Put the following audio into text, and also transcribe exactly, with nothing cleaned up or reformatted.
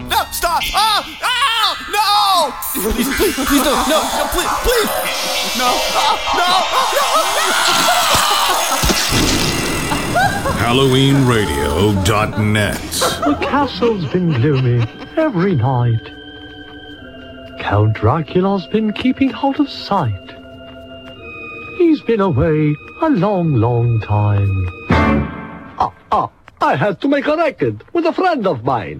no, stop! Oh, oh, no! Please, please, please, no, no, no, please, please! No, oh, no, no! Halloween Radio dot net. The castle's been gloomy every night. Count Dracula's been keeping out of sight. He's been away a long, long time. Ah, ah, I had to make a record with a friend of mine.